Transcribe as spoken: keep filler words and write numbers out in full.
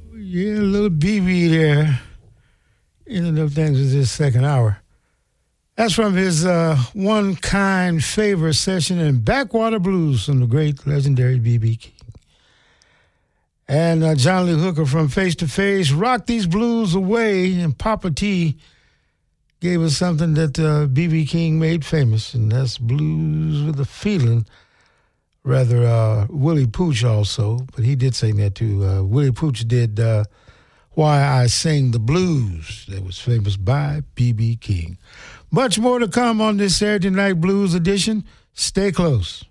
Yeah, a little B B there. Ended up things with this second hour. That's from his uh, One Kind Favor session in Backwater Blues from the great legendary B B King. And uh, John Lee Hooker from Face to Face, Rock These Blues Away, and Papa T gave us something that uh, B B King made famous, and that's Blues with a Feeling. Rather, uh, Willie Pooch also, but he did sing that too. Uh, Willie Pooch did uh, Why I Sing the Blues. That was famous by B B King. Much more to come on this Saturday Night Blues edition. Stay close.